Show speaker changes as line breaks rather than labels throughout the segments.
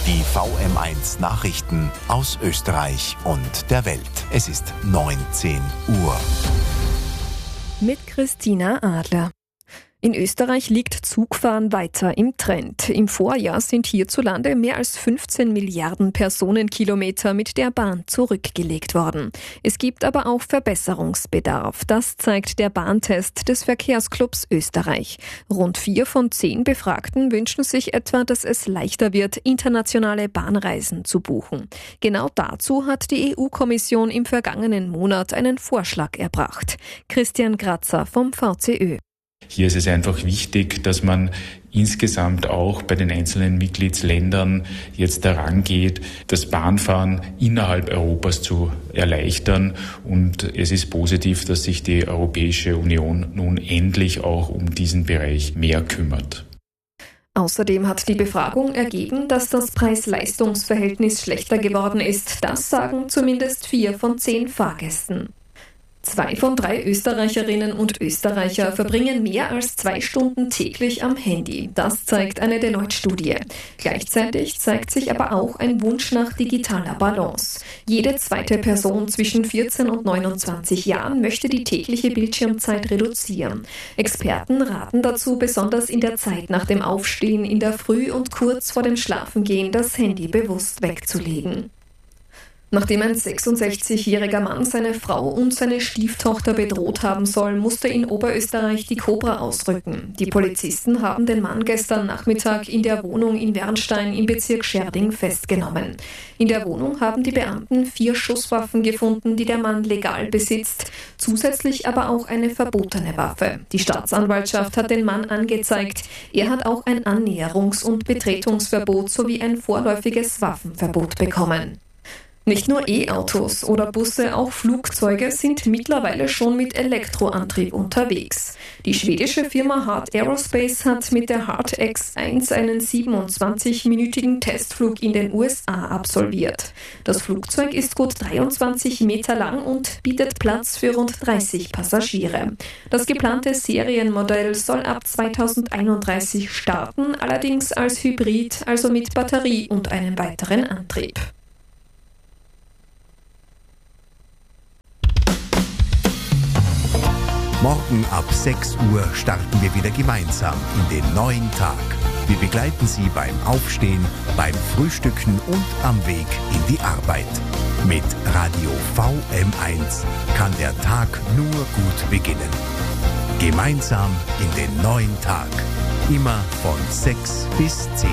Die VM1 Nachrichten aus Österreich und der Welt. Es ist 19 Uhr.
Mit Christina Adler. In Österreich liegt Zugfahren weiter im Trend. Im Vorjahr sind hierzulande mehr als 15 Milliarden Personenkilometer mit der Bahn zurückgelegt worden. Es gibt aber auch Verbesserungsbedarf. Das zeigt der Bahntest des Verkehrsclubs Österreich. Rund 4 von 10 Befragten wünschen sich etwa, dass es leichter wird, internationale Bahnreisen zu buchen. Genau dazu hat die EU-Kommission im vergangenen Monat einen Vorschlag erbracht. Christian Grazer vom VCÖ.
Hier ist es einfach wichtig, dass man insgesamt auch bei den einzelnen Mitgliedsländern jetzt daran geht, das Bahnfahren innerhalb Europas zu erleichtern. Und es ist positiv, dass sich die Europäische Union nun endlich auch um diesen Bereich mehr kümmert.
Außerdem hat die Befragung ergeben, dass das Preis-Leistungs-Verhältnis schlechter geworden ist. Das sagen zumindest 4 von 10 Fahrgästen. 2 von 3 Österreicherinnen und Österreicher verbringen mehr als 2 Stunden täglich am Handy. Das zeigt eine Deloitte-Studie. Gleichzeitig zeigt sich aber auch ein Wunsch nach digitaler Balance. Jede zweite Person zwischen 14 und 29 Jahren möchte die tägliche Bildschirmzeit reduzieren. Experten raten dazu, besonders in der Zeit nach dem Aufstehen in der Früh und kurz vor dem Schlafengehen das Handy bewusst wegzulegen. Nachdem ein 66-jähriger Mann seine Frau und seine Stieftochter bedroht haben soll, musste in Oberösterreich die Cobra ausrücken. Die Polizisten haben den Mann gestern Nachmittag in der Wohnung in Wernstein im Bezirk Scherding festgenommen. In der Wohnung haben die Beamten 4 Schusswaffen gefunden, die der Mann legal besitzt, zusätzlich aber auch eine verbotene Waffe. Die Staatsanwaltschaft hat den Mann angezeigt. Er hat auch ein Annäherungs- und Betretungsverbot sowie ein vorläufiges Waffenverbot bekommen. Nicht nur E-Autos oder Busse, auch Flugzeuge sind mittlerweile schon mit Elektroantrieb unterwegs. Die schwedische Firma Heart Aerospace hat mit der Heart X-1 einen 27-minütigen Testflug in den USA absolviert. Das Flugzeug ist gut 23 Meter lang und bietet Platz für rund 30 Passagiere. Das geplante Serienmodell soll ab 2031 starten, allerdings als Hybrid, also mit Batterie und einem weiteren Antrieb.
Morgen ab 6 Uhr starten wir wieder gemeinsam in den neuen Tag. Wir begleiten Sie beim Aufstehen, beim Frühstücken und am Weg in die Arbeit. Mit Radio VM1 kann der Tag nur gut beginnen. Gemeinsam in den neuen Tag. Immer von 6 bis 10.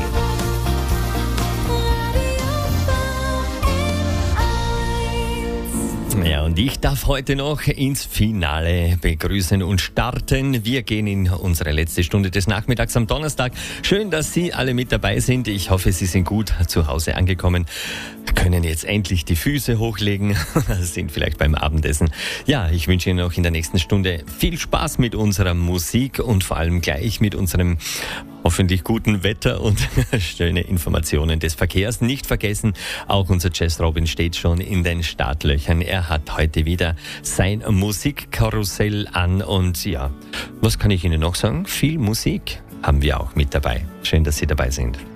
Ja, und ich darf heute noch ins Finale begrüßen und starten. Wir gehen in unsere letzte Stunde des Nachmittags am Donnerstag. Schön, dass Sie alle mit dabei sind. Ich hoffe, Sie sind gut zu Hause angekommen. Können jetzt endlich die Füße hochlegen, sind vielleicht beim Abendessen. Ja, ich wünsche Ihnen auch in der nächsten Stunde viel Spaß mit unserer Musik und vor allem gleich mit unserem hoffentlich guten Wetter und schöne Informationen des Verkehrs. Nicht vergessen, auch unser Jazz Robin steht schon in den Startlöchern. Er hat heute wieder sein Musikkarussell an und ja, was kann ich Ihnen noch sagen? Viel Musik haben wir auch mit dabei. Schön, dass Sie dabei sind.